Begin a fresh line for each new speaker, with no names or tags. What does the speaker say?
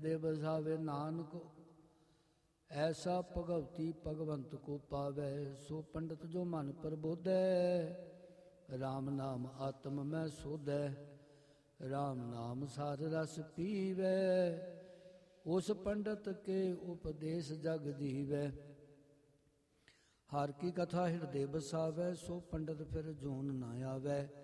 ਹਿਰਦੇ ਬਸਾਵੇ ਨਾਨਕ, ਐਸਾ ਭਗਵਤੀ ਭਗਵੰਤ ਕੋ ਪਾਵੈ। ਸੋ ਪੰਡਤ ਜੋ ਮਨ ਪ੍ਰਬੋਧੈ, ਰਾਮ ਨਾਮ ਆਤਮ ਮੈਂ ਸੋਧੈ। ਰਾਮ ਨਾਮ ਸਾਰ ਰਸ ਪੀਵੈ, ਉਸ ਪੰਡਤ ਕੇ ਉਪਦੇਸ਼ ਜਗ ਜੀਵੈ। ਹਰ ਕੀ ਕਥਾ ਹਿਰਦੇ ਬਸਾਵੈ, ਸੋ ਪੰਡਤ ਫਿਰ ਜੂਨ ਨਾ ਆਵੈ।